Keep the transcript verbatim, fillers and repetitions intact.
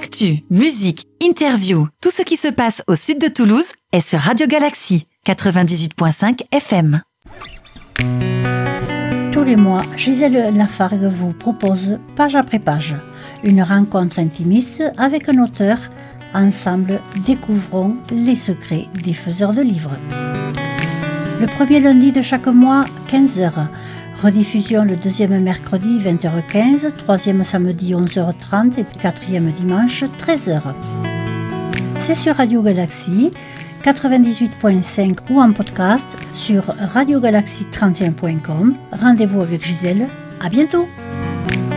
Actu, musique, interview, tout ce qui se passe au sud de Toulouse est sur Radio Galaxy, quatre-vingt-dix-huit virgule cinq F M. Tous les mois, Gisèle Lafargue vous propose, page après page, une rencontre intimiste avec un auteur. Ensemble, découvrons les secrets des faiseurs de livres. Le premier lundi de chaque mois, quinze heures. Rediffusion le deuxième mercredi, vingt heures quinze, troisième samedi, onze heures trente et quatrième dimanche, treize heures. C'est sur Radio Galaxy, quatre-vingt-dix-huit virgule cinq ou en podcast sur radio galaxy trente et un point com. Rendez-vous avec Gisèle. À bientôt!